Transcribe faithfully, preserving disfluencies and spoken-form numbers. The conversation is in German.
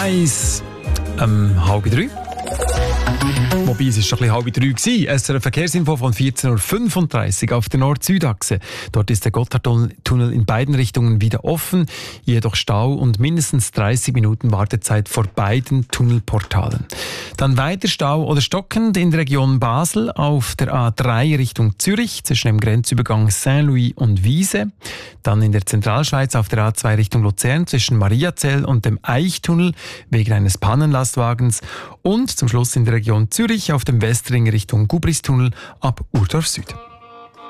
eins, ähm, halb drei. Wobei, es war schon ein bisschen halb drei gewesen. Es ist eine Verkehrsinfo von vierzehn Uhr fünfunddreißig auf der Nord-Süd-Achse. Dort ist der Gotthardtunnel in beiden Richtungen wieder offen, jedoch Stau und mindestens dreißig Minuten Wartezeit vor beiden Tunnelportalen. Dann weiter Stau oder stockend in der Region Basel auf der A drei Richtung Zürich zwischen dem Grenzübergang Saint-Louis und Wiese. Dann in der Zentralschweiz auf der A zwei Richtung Luzern zwischen Mariazell und dem Eichtunnel wegen eines Pannenlastwagens. Und zum Schluss in der Region Zürich auf dem Westring Richtung Gubristunnel ab Urdorf Süd.